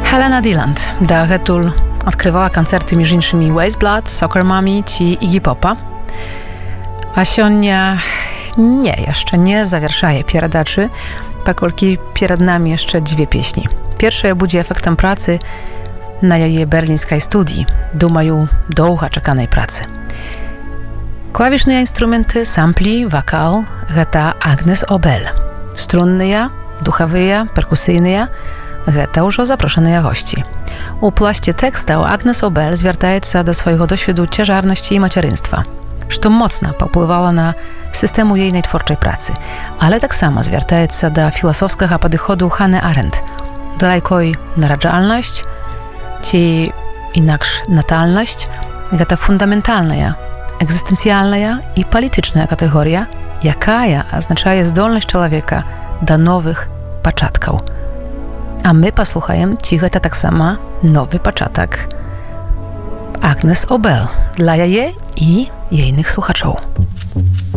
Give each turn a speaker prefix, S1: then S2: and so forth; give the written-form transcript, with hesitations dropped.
S1: Helena Deland da Getul odkrywała koncerty między innymi Waste Blood, Soccer Mommy czy Iggy Popa. A sionia jeszcze nie zawieszaje pieradaczy, pakolki przed nami jeszcze dwie pieśni. Pierwsza budzi efektem pracy na jej berlińskiej studii, dumaju długo czekanej pracy. Klawiszne instrumenty, sampli, wokal, geta Agnes Obel. Strunne, duchowe, perkusyjne, geta już zaproszone gości. U plaście tekstu Agnes Obel zwracaється do swojego doświadu ciężarności i macierzyństwa, co mocno popływało na systemu jej twórczej pracy, ale tak samo zwracaється do filozofskiego podchodu Hannah Arendt, dla jakiej narodzalność czy inaksz natalność to fundamentalna, egzystencjalna i polityczna kategoria, jaka oznacza zdolność człowieka do nowych początków. A my posłuchajmy, czy to tak samo nowy początek Agnes Obel dla jej i jejnych słuchaczów.